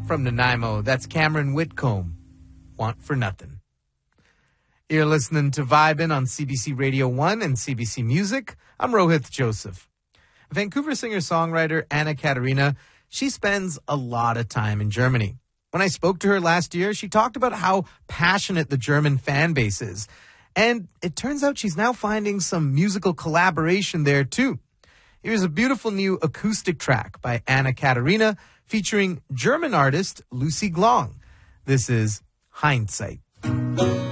From Nanaimo, that's Cameron Whitcomb. Want for Nothing. You're listening to Vibin' on CBC Radio 1 and CBC Music. I'm Rohith Joseph. Vancouver singer-songwriter Anna Katerina, she spends a lot of time in Germany. When I spoke to her last year, she talked about how passionate the German fan base is. And it turns out she's now finding some musical collaboration there too. Here's a beautiful new acoustic track by Anna Katerina featuring German artist Lucy Glong. This is Hindsight.